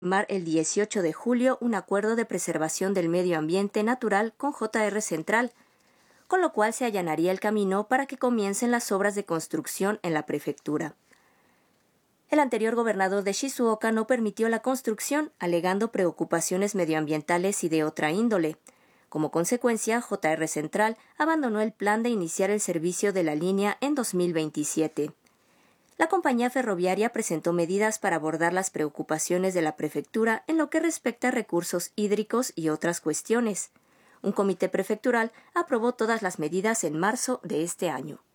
firmar el 18 de julio un acuerdo de preservación del medio ambiente natural con JR Central, con lo cual se allanaría el camino para que comiencen las obras de construcción en la prefectura. El anterior gobernador de Shizuoka no permitió la construcción, alegando preocupaciones medioambientales y de otra índole. Como consecuencia, JR Central abandonó el plan de iniciar el servicio de la línea en 2027. La compañía ferroviaria presentó medidas para abordar las preocupaciones de la prefectura en lo que respecta a recursos hídricos y otras cuestiones. Un comité prefectural aprobó todas las medidas en marzo de este año.